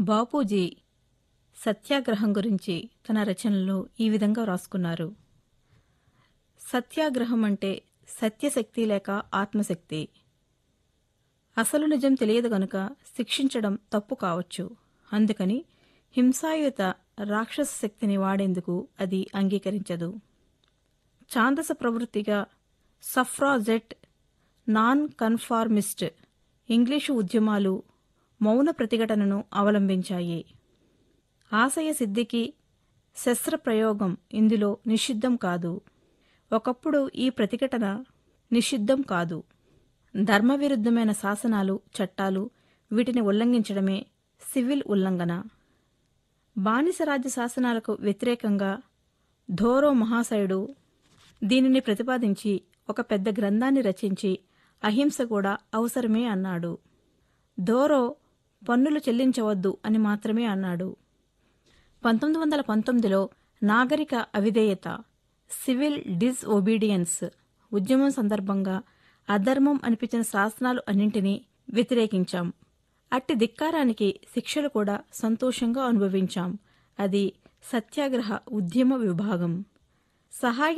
బాపూజీ సత్యాగ్రహం గురించి తన రచనలో ఈ విధంగా వ్రాసుకున్నారు. సత్యాగ్రహం అంటే సత్యశక్తి లేక ఆత్మశక్తి. అసలు నిజం తెలియదు గనుక శిక్షించడం తప్పు కావచ్చు. అందుకని హింసాయుత రాక్షస శక్తిని వాడేందుకు అది అంగీకరించదు. ఛాందస ప్రవృత్తిగా సఫ్రాజెట్, నాన్ కన్ఫార్మిస్ట్ ఇంగ్లీషు ఉద్యమాలు మౌన ప్రతిఘటనను అవలంబించాయి. ఆశయ సిద్ధికి శస్త్రప్రయోగం ఇందులో నిషిద్ధం కాదు. ఒకప్పుడు ఈ ప్రతిఘటన నిషిద్ధం కాదు. ధర్మవిరుద్ధమైన శాసనాలు, చట్టాలు వీటిని ఉల్లంఘించడమే సివిల్ ఉల్లంఘన. బానిసరాజ్య శాసనాలకు వ్యతిరేకంగా ధోరో మహాశయుడు దీనిని ప్రతిపాదించి ఒక పెద్ద గ్రంథాన్ని రచించి అహింస కూడా అవసరమే అన్నాడు. ధోరో పన్నులు చెల్లించవద్దు అని మాత్రమే అన్నాడు. 1919లో నాగరిక అవిధేయత, సివిల్ డిస్ఒబీడియన్స్ ఉద్యమం సందర్భంగా అధర్మం అనిపించిన శాసనాలు అన్నింటినీ వ్యతిరేకించాం. అట్టి ధిక్కారానికి శిక్షలు కూడా సంతోషంగా అనుభవించాం. అది సత్యాగ్రహ ఉద్యమ విభాగం. సహాయం